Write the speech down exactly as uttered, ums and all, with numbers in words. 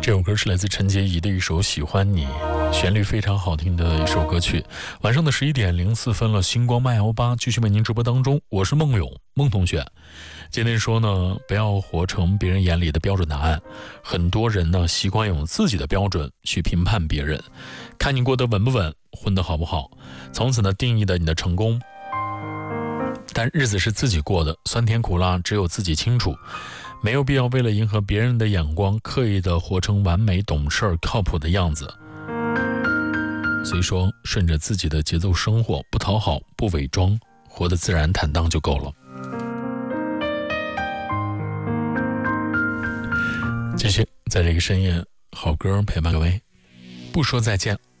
这首歌是来自陈洁仪的一首《喜欢你》，旋律非常好听的一首歌曲。晚上的十一点零四分了，星光麦幺八继续为您直播当中，我是孟勇，孟同学。今天说呢，不要活成别人眼里的标准答案。很多人呢，习惯用自己的标准去评判别人，看你过得稳不稳，混得好不好，从此呢定义的你的成功。但日子是自己过的，酸甜苦辣只有自己清楚，没有必要为了迎合别人的眼光，刻意的活成完美、懂事、靠谱的样子。所以说，顺着自己的节奏生活，不讨好，不伪装，活得自然坦荡就够了。继续在这个深夜，好歌陪伴各位，不说再见，